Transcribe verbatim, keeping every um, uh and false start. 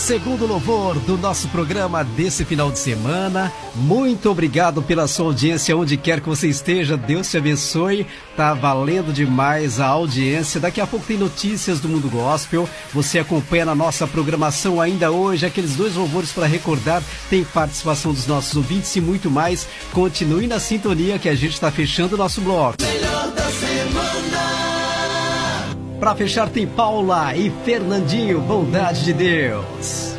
Segundo louvor do nosso programa desse final de semana. Muito obrigado pela sua audiência, onde quer que você esteja. Deus te abençoe. Tá valendo demais a audiência. Daqui a pouco tem notícias do mundo gospel. Você acompanha na nossa programação ainda hoje aqueles dois louvores para recordar. Tem participação dos nossos ouvintes e muito mais. Continue na sintonia que a gente está fechando o nosso bloco. Melhor da semana. Para fechar tem Paula e Fernandinho, Bondade de Deus.